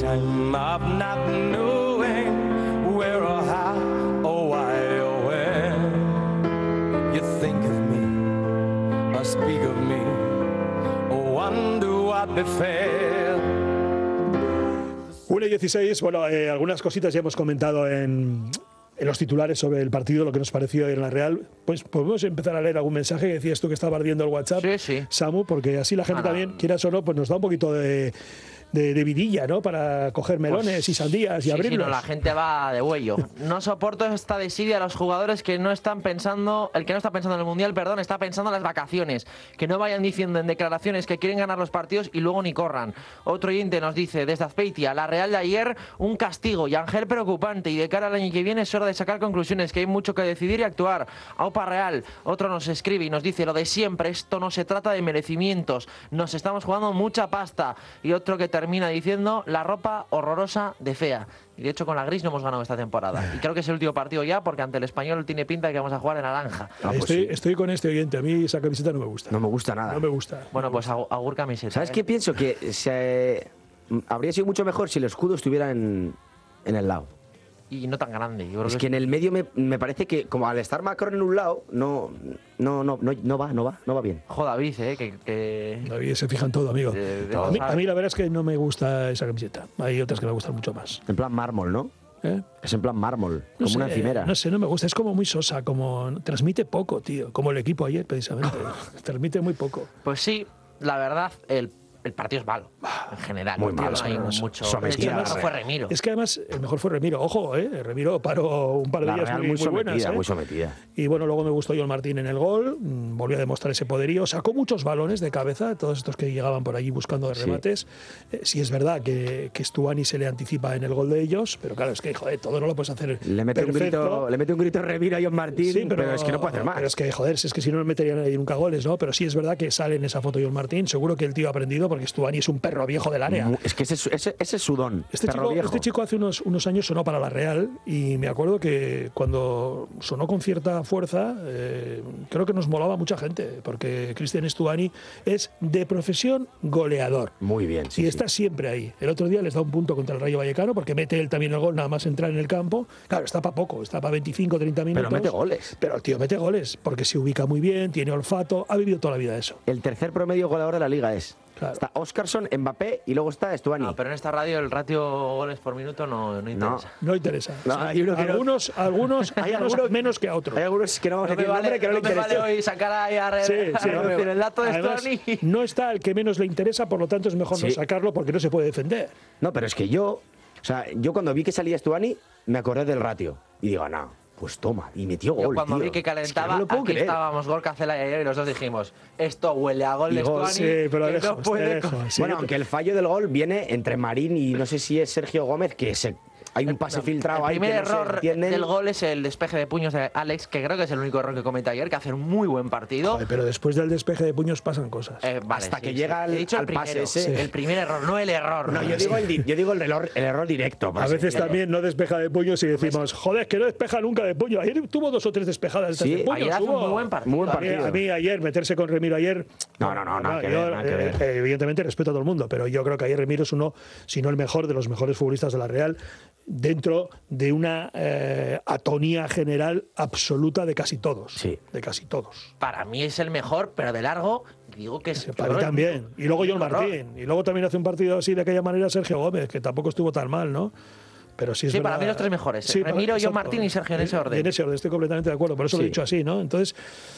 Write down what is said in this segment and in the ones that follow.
time of not knowing where or how or why or when you think of me or speak of me or wonder what befell. 1:16, bueno, algunas cositas ya hemos comentado en los titulares sobre el partido, lo que nos pareció en la Real. Pues podemos empezar a leer algún mensaje que decías tú que estaba ardiendo el WhatsApp, sí. Samu, porque así la gente también, quieras o no, pues nos da un poquito de vidilla, ¿no? Para coger melones y sandías y abrirlos. Sí, no, la gente va de huello. No soporto esta desidia a los jugadores que no están pensando, el que no está pensando en el Mundial, perdón, está pensando en las vacaciones. Que no vayan diciendo en declaraciones que quieren ganar los partidos y luego ni corran. Otro oyente nos dice, desde Azpeitia, la Real de ayer, un castigo y Ángel preocupante, y de cara al año que viene es hora de sacar conclusiones, que hay mucho que decidir y actuar. Aupa Real, otro nos escribe y nos dice, lo de siempre, esto no se trata de merecimientos, nos estamos jugando mucha pasta. Y otro que termina diciendo, la ropa horrorosa de fea. Y de hecho con la gris no hemos ganado esta temporada. Y creo que es el último partido ya, porque ante el Español tiene pinta de que vamos a jugar en naranja. Estoy con este oyente, a mí esa camiseta no me gusta. No me gusta nada. No me gusta. Bueno, pues agur camiseta. ¿Sabes qué pienso? Que habría sido mucho mejor si el escudo estuviera en el lado. Y no tan grande. Yo creo Es que en el medio me parece que, como al estar Macron en un lado, no va bien. Ojo David, que David se fija en todo, amigo. A mí la verdad es que no me gusta esa camiseta. Hay otras que me gustan mucho más. En plan mármol, ¿no? Es en plan mármol, no como sé, una encimera. No sé, no me gusta. Es como muy sosa, como transmite poco, tío. Como el equipo ayer, precisamente. Transmite muy poco. Pues sí, la verdad, el partido es malo, en general. Muy malo. No hay mucho. De hecho, el mejor fue Remiro. Es que además el mejor fue Remiro. Ojo, Remiro paró un par de días muy buenas. Muy sometida. Y bueno, luego me gustó Joel Martín en el gol. Volvió a demostrar ese poderío. Sacó muchos balones de cabeza, todos estos que llegaban por allí buscando de remates. Sí es verdad que Stuani se le anticipa en el gol de ellos, pero claro, es que, joder, todo no lo puedes hacer le mete un grito Remiro a Joel Martín, sí, pero es que no puede hacer más. Pero es que, joder, es que si no meterían ahí nunca goles, ¿no? Pero sí es verdad que sale en esa foto Joel Martín. Seguro que el tío ha aprendido, porque Stuani es un perro viejo del área. Es que ese es su don. Este chico hace unos años sonó para la Real, y me acuerdo que cuando sonó con cierta fuerza, creo que nos molaba mucha gente, porque Cristian Stuani es de profesión goleador. Muy bien. Y está siempre ahí. El otro día les da un punto contra el Rayo Vallecano, porque mete él también el gol nada más entrar en el campo. Claro, está para poco, está para 25 30 minutos. Pero mete goles. Pero el tío mete goles, porque se ubica muy bien, tiene olfato, ha vivido toda la vida eso. El tercer promedio goleador de la liga es. Claro. Está Óscarson, Mbappé y luego está Stuani. No, pero en esta radio el ratio goles por minuto no interesa. No interesa. No, hay algunos hay algunos menos que a otros. Hay algunos que no vamos a decir nombre, que no le interesa. Me vale hoy sacar ahí a el dato de Stuani. No está el que menos le interesa, por lo tanto es mejor no sacarlo, porque no se puede defender. No, pero es que yo cuando vi que salía Stuani me acordé del ratio y digo, no. Pues toma, y metió gol. Yo cuando vi que calentaba, es que aquí estábamos Gorka, Cela y ayer, y los dos dijimos, esto huele a gol de Stuani. Sí, pero lejos, no puede. Bueno, aunque el fallo del gol viene entre Marín y no sé si es Sergio Gómez, que hay un pase filtrado ahí. El primer error del gol es el despeje de puños de Alex, que creo que es el único error que comete ayer, que hace un muy buen partido. Joder, pero después del despeje de puños pasan cosas. Hasta que llega al pase ese. El primer error, no el error. No, yo digo el error directo. A veces también no despeja de puños y decimos, joder, que no despeja nunca de puño. Ayer tuvo 2 o 3 despejadas de puños. Ayer hace un muy buen partido. A mí ayer, meterse con Remiro ayer... nada que ver. Evidentemente respeto a todo el mundo, pero yo creo que ayer Remiro es uno, si no el mejor, de los mejores futbolistas de la Real, dentro de una atonía general absoluta de casi todos. Sí. De casi todos. Para mí es el mejor, pero de largo digo que es... Para mí también. Y luego Joel Martín. Y luego también hace un partido así de aquella manera Sergio Gómez, que tampoco estuvo tan mal, ¿no? Pero sí, para mí los 3 mejores. Sí, Remiro, Joel Martín y Sergio, en ese orden. En ese orden, estoy completamente de acuerdo. Por eso lo he dicho así, ¿no? Entonces...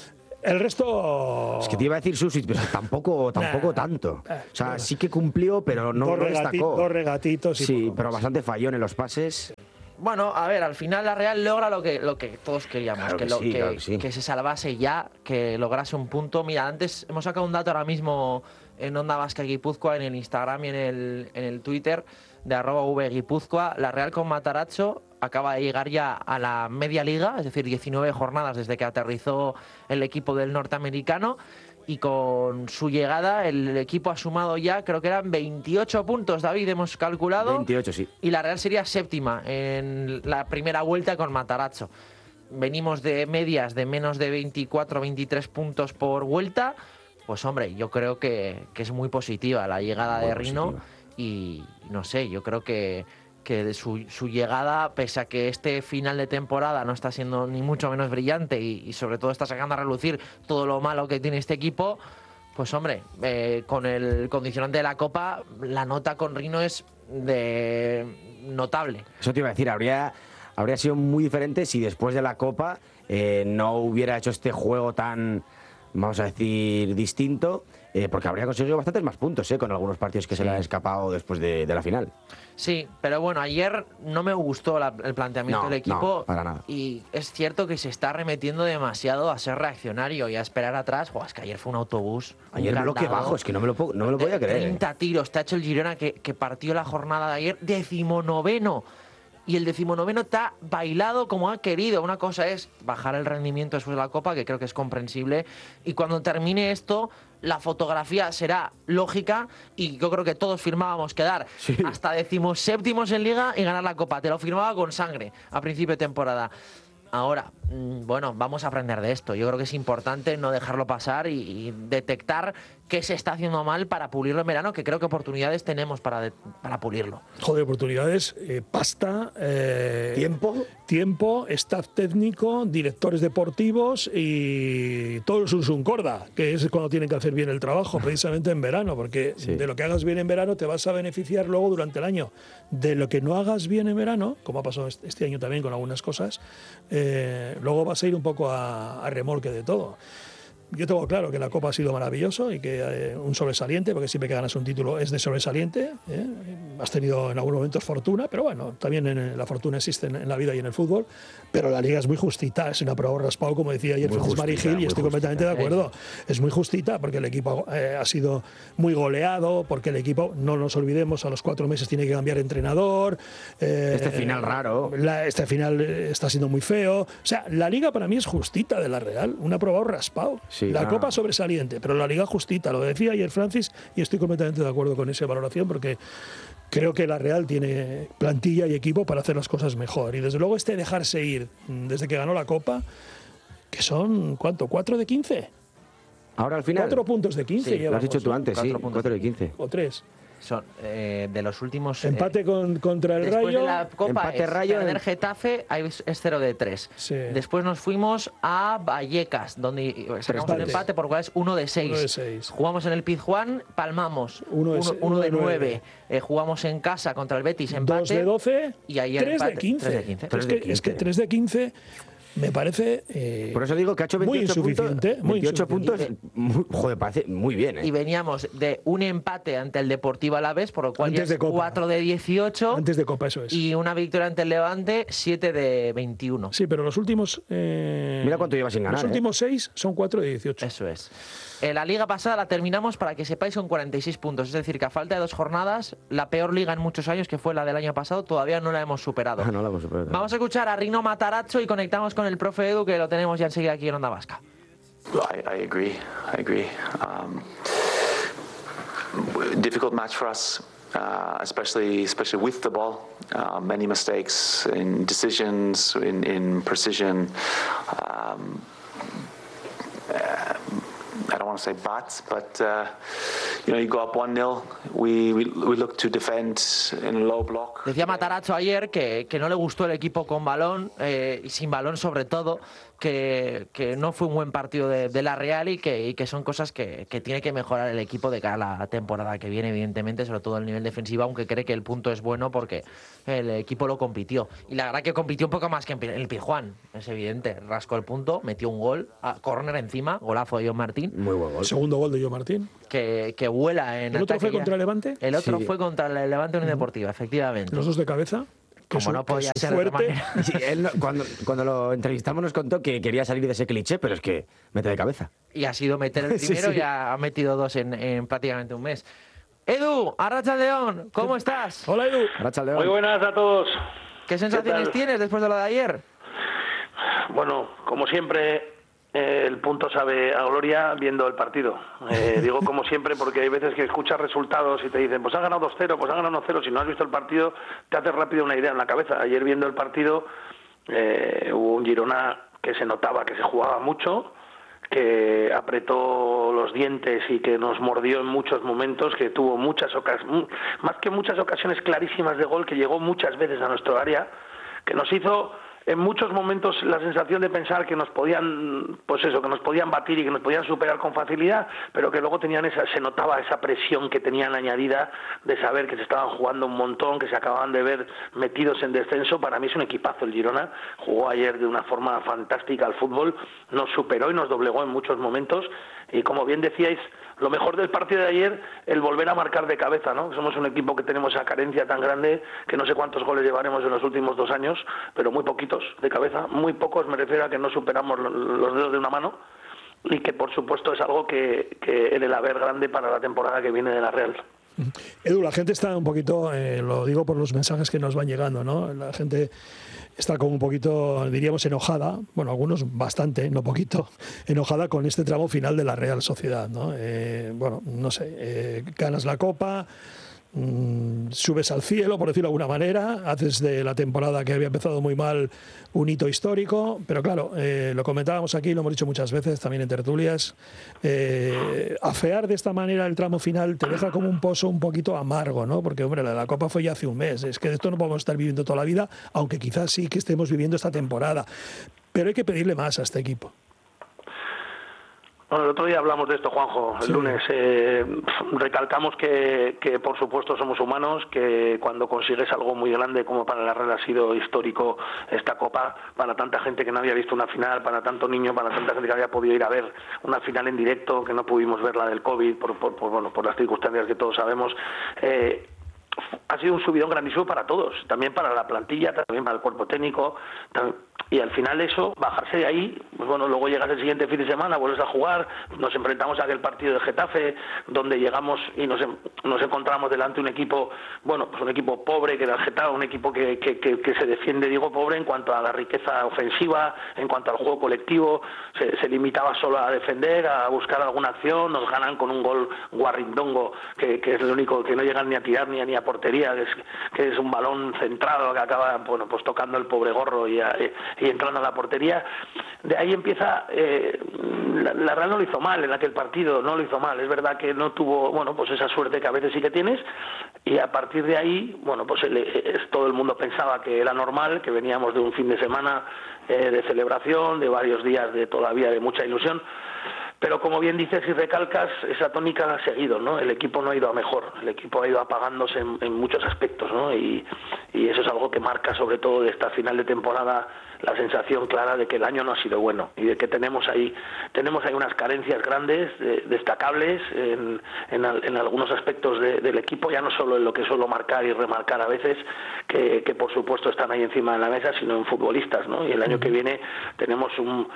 El resto... Es que te iba a decir Susic, pero tampoco tanto. O sea, sí que cumplió, pero no destacó. 2 regatitos. Sí, pero bastante fallón en los pases. Bueno, a ver, al final la Real logra lo que todos queríamos, claro que se salvase ya, que lograse un punto. Mira, antes hemos sacado un dato ahora mismo en Onda Vasca Guipúzcoa, en el Instagram y en el Twitter de @vguipúzcoa. La Real con Matarazzo acaba de llegar ya a la media liga, es decir, 19 jornadas desde que aterrizó el equipo del norteamericano, y con su llegada el equipo ha sumado ya, creo que eran 28 puntos, David, hemos calculado. 28, sí. Y la Real sería séptima en la primera vuelta con Matarazzo. Venimos de medias de menos de 24, 23 puntos por vuelta. Pues hombre, yo creo que es muy positiva la llegada de Rino. y no sé, yo creo que de su llegada, pese a que este final de temporada no está siendo ni mucho menos brillante y sobre todo está sacando a relucir todo lo malo que tiene este equipo, pues hombre, con el condicionante de la Copa, la nota con Rino es notable. Eso te iba a decir, habría sido muy diferente si después de la Copa no hubiera hecho este juego tan, vamos a decir, distinto, porque habría conseguido bastantes más puntos con algunos partidos que se le han escapado después de la final. Sí, pero bueno, ayer no me gustó el planteamiento del equipo. No, para nada. Y es cierto que se está remetiendo demasiado a ser reaccionario y a esperar atrás. Es que ayer fue un autobús. Ayer bloque bajo, es que no me lo podía creer. 30 tiros, te ha hecho el Girona que partió la jornada de ayer, 19º. Y el 19º está bailado como ha querido. Una cosa es bajar el rendimiento después de la Copa, que creo que es comprensible. Y cuando termine esto, la fotografía será lógica. Y yo creo que todos firmábamos quedar hasta 17º en Liga y ganar la Copa. Te lo firmaba con sangre a principio de temporada. Ahora, bueno, vamos a aprender de esto. Yo creo que es importante no dejarlo pasar y detectar qué se está haciendo mal para pulirlo en verano, que creo que oportunidades tenemos para pulirlo. Joder, oportunidades, pasta, tiempo, staff técnico, directores deportivos y todo el sunsum corda, que es cuando tienen que hacer bien el trabajo, precisamente en verano, porque de lo que hagas bien en verano te vas a beneficiar luego durante el año. De lo que no hagas bien en verano, como ha pasado este año también con algunas cosas, luego vas a ir un poco a remolque de todo. Yo tengo claro que la Copa ha sido maravilloso y que un sobresaliente, porque siempre que ganas un título es de sobresaliente. Has tenido en algunos momentos fortuna, pero bueno, también la fortuna existe en la vida y en el fútbol. Pero la Liga es muy justita, es una prueba raspado, como decía ayer Francis Marigil, y estoy completamente de acuerdo. Es muy justita porque el equipo ha sido muy goleado, porque el equipo, no nos olvidemos, a los 4 meses tiene que cambiar entrenador. Este final raro. Este final está siendo muy feo. O sea, la Liga para mí es justita de la Real, una prueba raspado. Sí, la Copa sobresaliente, pero la Liga justita, lo decía ayer Francis, y estoy completamente de acuerdo con esa valoración, porque creo que la Real tiene plantilla y equipo para hacer las cosas mejor. Y desde luego dejarse ir desde que ganó la Copa, que son, ¿cuánto? ¿4 de 15? Ahora al final. 4 puntos de 15 Sí, llevamos, lo has dicho tú antes, 4 de 15. O 3. Son de los últimos... Empate contra el después Rayo. De la Copa empate Rayo. En el Getafe es 0 de 3. Sí. Después nos fuimos a Vallecas, donde sacamos un empate, por lo cual es 1 de 6. 1 de 6. Jugamos en el Pizjuán, palmamos 1 de 9. Jugamos en casa contra el Betis, empate. 2 de 12. Y ayer 3 de 15. 3 de 15. Es que 3 de 15... me parece por eso digo que ha hecho 28 puntos. Joder, parece muy bien. Y veníamos de un empate ante el Deportivo Alavés, por lo cual antes ya es 4 de 18. Antes de Copa, eso es. Y una victoria ante el Levante, 7 de 21. Sí, pero los últimos... mira cuánto lleva sin ganar. Los últimos 6 son 4 de 18. Eso es. La liga pasada la terminamos, para que sepáis, con 46 puntos. Es decir, que a falta de 2 jornadas, la peor liga en muchos años, que fue la del año pasado, todavía no la hemos superado. No la hemos superado. Vamos a escuchar a Rino Matarazzo y conectamos con el profe Edu, que lo tenemos ya enseguida aquí en Onda Vasca. I agree. Difficult match for us, especially with the ball. Many mistakes in decisions, in precision. I don't want to say but you go up 1-0. We look to defend in a low block. Decía Matarazzo ayer que no le gustó el equipo con balón, y sin balón sobre todo, que no fue un buen partido de la Real y que son cosas que tiene que mejorar el equipo de cara a la temporada que viene, evidentemente, sobre todo el nivel defensivo, aunque cree que el punto es bueno porque el equipo lo compitió. Y la verdad que compitió un poco más que en el Pizjuán, es evidente. Rascó el punto, metió un gol, córner encima, golazo de John Martín. Muy buen gol. Segundo gol de John Martín. Que vuela en ¿El otro ataque fue contra el Levante? El otro fue contra el Levante Unión Deportiva, efectivamente. Los dos de cabeza. Como no podía ser de otra manera. Sí, él, cuando lo entrevistamos, nos contó que quería salir de ese cliché, pero es que mete de cabeza. Y ha sido meter el primero, sí. Y ha metido 2 en prácticamente un mes. Edu, Arratsaldeon, ¿cómo estás? Hola, Edu. Arratsaldeon. Muy buenas a todos. ¿Qué sensaciones tienes después de lo de ayer? Bueno, como siempre, el punto sabe a gloria viendo el partido. Digo como siempre porque hay veces que escuchas resultados y te dicen, pues ha ganado 2-0, pues ha ganado 1-0. Si no has visto el partido, te hace rápido una idea en la cabeza. Ayer viendo el partido, hubo un Girona que se notaba que se jugaba mucho, que apretó los dientes y que nos mordió en muchos momentos, que tuvo muchas ocasiones, más que muchas ocasiones clarísimas de gol, que llegó muchas veces a nuestro área, que nos hizo en muchos momentos la sensación de pensar que nos podían, pues eso, que nos podían batir y que nos podían superar con facilidad, pero que luego se notaba esa presión que tenían añadida de saber que se estaban jugando un montón, que se acababan de ver metidos en descenso. Para mí es un equipazo el Girona, jugó ayer de una forma fantástica al fútbol, nos superó y nos doblegó en muchos momentos, y como bien decíais, lo mejor del partido de ayer, el volver a marcar de cabeza, ¿no? Somos un equipo que tenemos esa carencia tan grande que no sé cuántos goles llevaremos en los últimos 2 años, pero muy poquitos de cabeza, muy pocos, me refiero a que no superamos los dedos de una mano, y que por supuesto es algo que en el haber grande para la temporada que viene de la Real. Edu, la gente está un poquito, lo digo por los mensajes que nos van llegando, ¿no? La gente está como un poquito, diríamos, enojada, bueno, algunos bastante, no poquito, enojada con este tramo final de la Real Sociedad, ¿no? Bueno, no sé, ganas la Copa, subes al cielo, por decirlo de alguna manera, haces de la temporada que había empezado muy mal un hito histórico, pero claro, lo comentábamos aquí, lo hemos dicho muchas veces también en tertulias, afear de esta manera el tramo final te deja como un pozo un poquito amargo, ¿no? Porque, hombre, la Copa fue ya hace un mes, es que de esto no podemos estar viviendo toda la vida, aunque quizás sí que estemos viviendo esta temporada, pero hay que pedirle más a este equipo. Bueno, el otro día hablamos de esto, Juanjo, el lunes. Recalcamos que por supuesto somos humanos, que cuando consigues algo muy grande como para la Real ha sido histórico esta Copa, para tanta gente que no había visto una final, para tanto niño, para tanta gente que había podido ir a ver una final en directo, que no pudimos ver la del COVID por las circunstancias que todos sabemos. Ha sido un subidón grandísimo para todos, también para la plantilla, también para el cuerpo técnico, y al final eso, bajarse de ahí, pues bueno, luego llegas el siguiente fin de semana, vuelves a jugar, nos enfrentamos a aquel partido de Getafe, donde llegamos y nos encontramos delante un equipo, bueno, pues un equipo pobre, que era el Getafe, un equipo que se defiende, digo pobre, en cuanto a la riqueza ofensiva, en cuanto al juego colectivo, se limitaba solo a defender, a buscar alguna acción, nos ganan con un gol guarrindongo, que es el único, que no llegan ni a tirar ni a portería, que es un balón centrado que acaba, bueno, pues tocando el pobre gorro y entrando a la portería. De ahí empieza, la Real no lo hizo mal en aquel partido, no lo hizo mal, es verdad que no tuvo, bueno, pues esa suerte que a veces sí que tienes, y a partir de ahí, bueno, pues todo el mundo pensaba que era normal, que veníamos de un fin de semana de celebración, de varios días todavía de mucha ilusión. Pero como bien dices y recalcas, esa tónica ha seguido, ¿no? El equipo no ha ido a mejor, el equipo ha ido apagándose en muchos aspectos, ¿no? Y eso es algo que marca sobre todo de esta final de temporada la sensación clara de que el año no ha sido bueno y de que tenemos ahí unas carencias grandes, destacables en algunos aspectos del equipo, ya no solo en lo que suelo marcar y remarcar a veces, que por supuesto están ahí encima de la mesa, sino en futbolistas, ¿no? Y el año que viene tenemos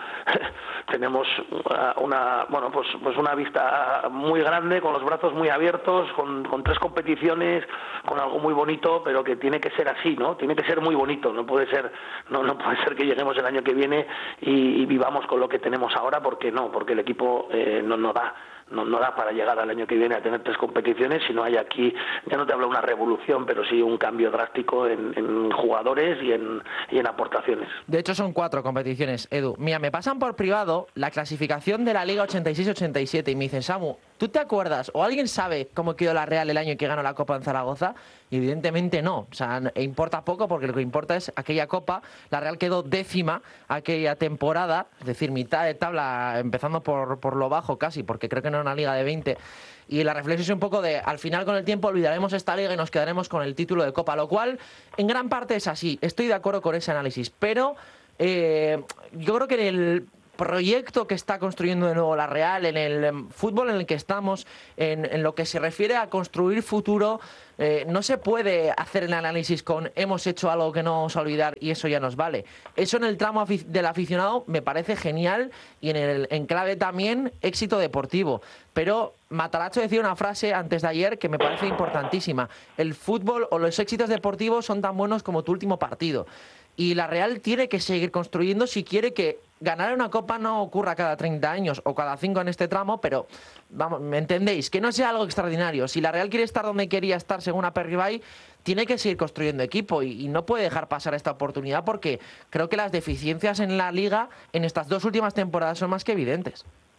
una vista muy grande, con los brazos muy abiertos, con 3 competiciones, con algo muy bonito, pero que tiene que ser así, ¿no? Tiene que ser muy bonito, no puede ser que lleguemos el año que viene y vivamos con lo que tenemos ahora, porque el equipo no da para llegar al año que viene a tener 3 competiciones, si no hay aquí, ya no te hablo de una revolución, pero sí un cambio drástico en jugadores y en aportaciones. De hecho son 4 competiciones, Edu. Mira, me pasan por privado la clasificación de la Liga 86-87 y me dicen, Samu, ¿tú te acuerdas o alguien sabe cómo quedó la Real el año que ganó la Copa en Zaragoza? Y evidentemente no, o sea, importa poco, porque lo que importa es aquella Copa. La Real quedó 10ª aquella temporada, es decir, mitad de tabla, empezando por lo bajo casi, porque creo que no era una liga de 20. Y la reflexión es un poco de, al final con el tiempo olvidaremos esta liga y nos quedaremos con el título de Copa, lo cual en gran parte es así, estoy de acuerdo con ese análisis, pero yo creo que en el proyecto que está construyendo de nuevo la Real, en el fútbol en el que estamos, en lo que se refiere a construir futuro, no se puede hacer el análisis con hemos hecho algo que no vamos a olvidar y eso ya nos vale. Eso en el tramo del aficionado me parece genial y en el enclave también éxito deportivo. Pero Matarazzo decía una frase antes de ayer que me parece importantísima. El fútbol o los éxitos deportivos son tan buenos como tu último partido. Y la Real tiene que seguir construyendo si quiere que ganar una Copa no ocurra cada 30 años o cada 5 en este tramo, pero vamos, ¿me entendéis? Que no sea algo extraordinario. Si la Real quiere estar donde quería estar según Aperribay, tiene que seguir construyendo equipo y no puede dejar pasar esta oportunidad, porque creo que las deficiencias en la Liga en estas 2 últimas temporadas son más que evidentes.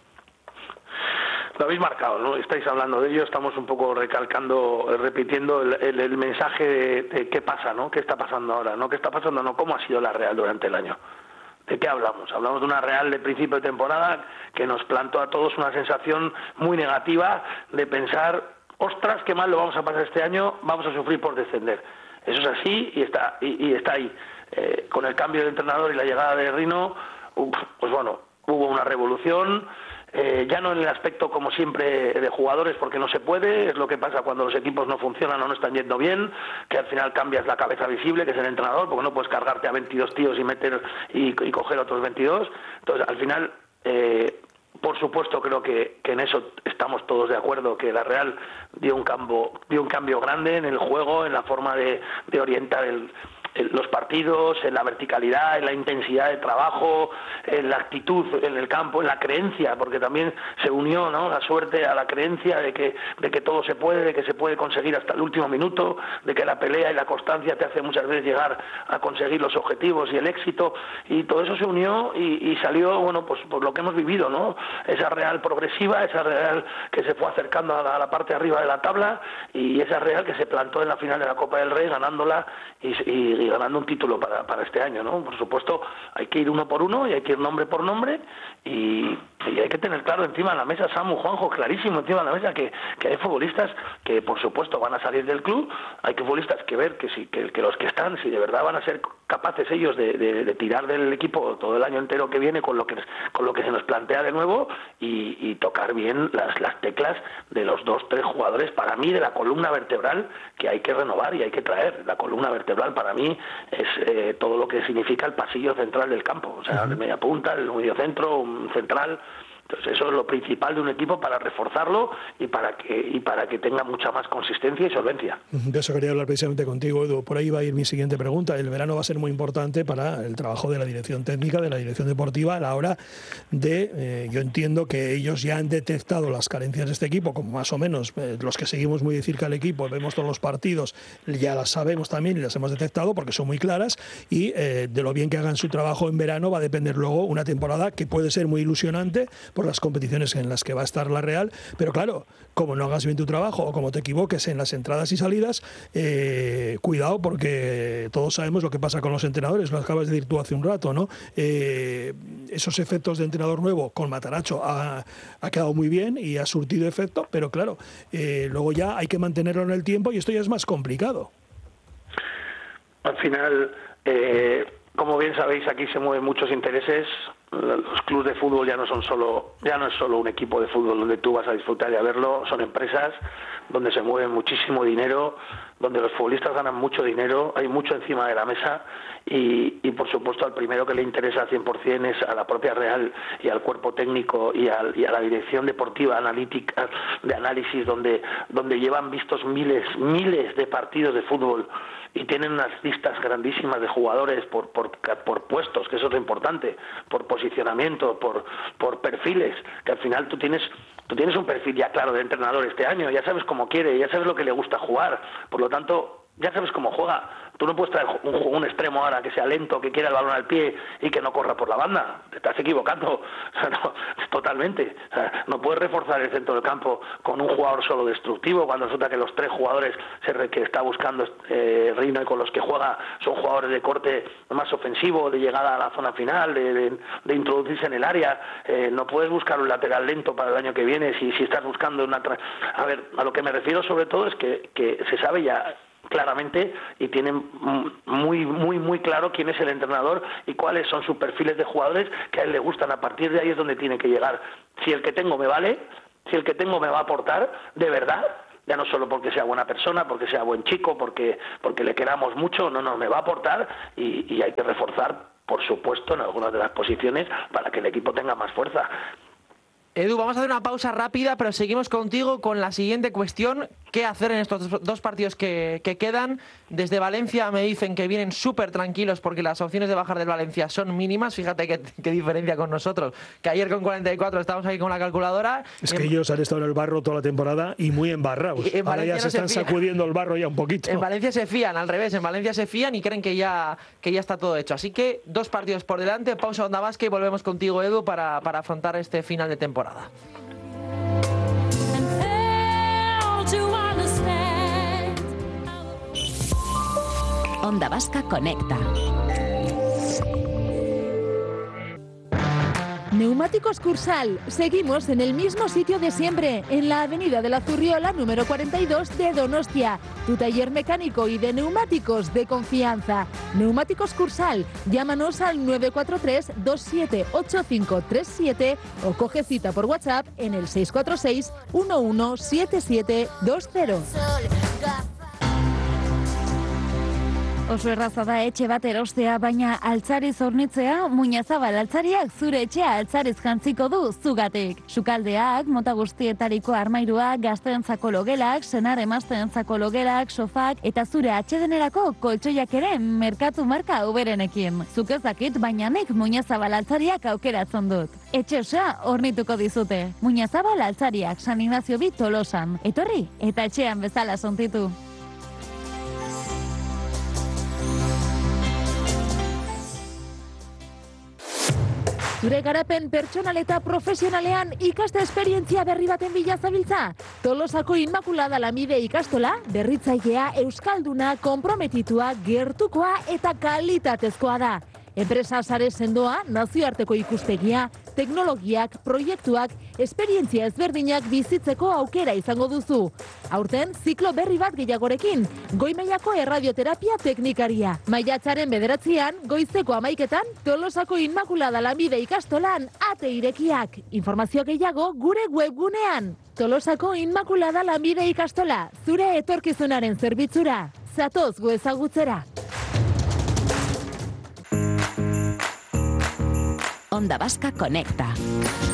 Lo habéis marcado, ¿no? Estáis hablando de ello, estamos un poco recalcando, repitiendo el mensaje de qué pasa, ¿no? ¿Qué está pasando ahora? ¿No? ¿Qué está pasando? No, ¿cómo ha sido la Real durante el año? ¿De qué hablamos? Hablamos de una Real de principio de temporada que nos plantó a todos una sensación muy negativa de pensar, ostras, qué mal lo vamos a pasar este año, vamos a sufrir por descender. Eso es así y está ahí. Con el cambio de entrenador y la llegada de Rino, pues bueno, hubo una revolución. Ya no en el aspecto, como siempre, de jugadores, porque no se puede, es lo que pasa cuando los equipos no funcionan o no están yendo bien, que al final cambias la cabeza visible, que es el entrenador, porque no puedes cargarte a 22 tíos y meter y coger otros 22. Entonces, al final, por supuesto, creo que en eso estamos todos de acuerdo, que la Real dio un cambio grande en el juego, en la forma de orientar los partidos, en la verticalidad, en la intensidad de trabajo, en la actitud en el campo, en la creencia, porque también se unió, ¿no?, la suerte a la creencia de que todo se puede, de que se puede conseguir hasta el último minuto, de que la pelea y la constancia te hace muchas veces llegar a conseguir los objetivos y el éxito, y todo eso se unió y salió, bueno, pues por lo que hemos vivido, ¿no? Esa Real progresiva, esa Real que se fue acercando a la parte de arriba de la tabla, y esa Real que se plantó en la final de la Copa del Rey ganándola y ganando un título para este año, ¿no? Por supuesto, hay que ir uno por uno y hay que ir nombre por nombre y hay que tener claro encima de la mesa, Samu, Juanjo, clarísimo encima de la mesa que hay futbolistas que por supuesto van a salir del club, hay futbolistas que ver que los que están, si de verdad van a ser capaces ellos de tirar del equipo todo el año entero que viene con lo que se nos plantea de nuevo y tocar bien las teclas de los 2-3 jugadores, para mí, de la columna vertebral que hay que renovar y hay que traer. La columna vertebral para mí es todo lo que significa el pasillo central del campo, o sea, de media punta, el medio centro, un central. Entonces eso es lo principal de un equipo para reforzarlo y para que tenga mucha más consistencia y solvencia. De eso quería hablar precisamente contigo, Edu. Por ahí va a ir mi siguiente pregunta. El verano va a ser muy importante para el trabajo de la dirección técnica, de la dirección deportiva, a la hora de, yo entiendo que ellos ya han detectado las carencias de este equipo, como más o menos los que seguimos muy de cerca al equipo, vemos todos los partidos, ya las sabemos también y las hemos detectado porque son muy claras, y de lo bien que hagan su trabajo en verano va a depender luego una temporada que puede ser muy ilusionante por las competiciones en las que va a estar la Real, pero claro, como no hagas bien tu trabajo o como te equivoques en las entradas y salidas, cuidado, porque todos sabemos lo que pasa con los entrenadores, lo acabas de decir tú hace un rato, ¿no? Esos efectos de entrenador nuevo con Matarazzo ha quedado muy bien y ha surtido efecto, pero claro, luego ya hay que mantenerlo en el tiempo y esto ya es más complicado. Al final, como bien sabéis, aquí se mueven muchos intereses. Los clubes de fútbol ya no es solo un equipo de fútbol donde tú vas a disfrutar de verlo, son empresas donde se mueve muchísimo dinero, donde los futbolistas ganan mucho dinero, hay mucho encima de la mesa y por supuesto al primero que le interesa al 100% es a la propia Real y al cuerpo técnico y a la dirección deportiva analítica de análisis donde llevan vistos miles de partidos de fútbol y tienen unas listas grandísimas de jugadores por puestos, que eso es lo importante, por posicionamiento, por perfiles, que al final tú tienes un perfil ya claro de entrenador este año, ya sabes cómo quiere, ya sabes lo que le gusta jugar, por lo tanto ya sabes cómo juega. Tú no puedes traer un extremo ahora que sea lento, que quiera el balón al pie y que no corra por la banda. Te estás equivocando, o sea, no, totalmente. O sea, no puedes reforzar el centro del campo con un jugador solo destructivo cuando resulta que los 3 jugadores que está buscando Rino y con los que juega son jugadores de corte más ofensivo, de llegada a la zona final, de introducirse en el área. No puedes buscar un lateral lento para el año que viene si estás buscando una... A ver, a lo que me refiero sobre todo es que se sabe ya claramente y tienen muy claro quién es el entrenador y cuáles son sus perfiles de jugadores que a él le gustan. A partir de ahí es donde tiene que llegar. Si el que tengo me vale, si el que tengo me va a aportar de verdad, ya no solo porque sea buena persona, porque sea buen chico, porque le queramos mucho, no, me va a aportar y hay que reforzar, por supuesto, en algunas de las posiciones para que el equipo tenga más fuerza. Edu, vamos a hacer una pausa rápida, pero seguimos contigo con la siguiente cuestión. ¿Qué hacer en estos 2 partidos que quedan? Desde Valencia me dicen que vienen súper tranquilos porque las opciones de bajar del Valencia son mínimas. Fíjate qué diferencia con nosotros, que ayer con 44 estábamos aquí con la calculadora. Es que ellos han estado en el barro toda la temporada y muy embarrados. Ahora ya se están sacudiendo el barro ya un poquito. En Valencia se fían, al revés, en Valencia se fían y creen que ya está todo hecho. Así que 2 partidos por delante, pausa Onda Vasca y volvemos contigo, Edu, para afrontar este final de temporada. Onda Vasca Conecta. Neumáticos Cursal. Seguimos en el mismo sitio de siempre, en la avenida de la Zurriola, número 42 de Donostia. Tu taller mecánico y de neumáticos de confianza. Neumáticos Cursal. Llámanos al 943-278537 o coge cita por WhatsApp en el 646 117720. Oso erraza da etxe bat erostea, baina altzariz hornitzea, Muñazabal altzariak zure etxea altzariz jantziko du zugatik. Sukaldeak, mota guztietariko armairuak, gazteentzako logelak, senar emazteentzako logelak, sofak eta zure atsedenerako koltsoiak ere merkatu marka uberenekin. Zuk ez dakit, baina nik Muñazabal altzariak aukeratzen dut. Etxe osoa hornituko dizute. Muñazabal altzariak, San Ignacio bi Tolosan. Etorri eta etxean bezala sontitu. Zure garapen pertsonal eta profesionalean ikaste esperientzia berri baten bila zabiltza? Tolosako Inmaculada Lamide ikastola, berritzailea, euskalduna, konprometitua, gertukoa eta kalitatezkoa da. Enpresa sare sendoa, nazioarteko ikuspegia, teknologiak, proiektuak, esperientzia ezberdinak bizitzeko aukera izango duzu. Aurten, ziklo berri bat gehiagorekin, goi-mailako erradioterapia teknikaria. Maiatzaren 9, goizeko 11, Tolosako Inmaculada Lamide ikastolan ate irekiak. Informazio gehiago gure webgunean. Tolosako Inmaculada Lamide ikastola, zure etorkizunaren zerbitzura. Zatoz gu ezagutzera. Onda Vasca Conecta.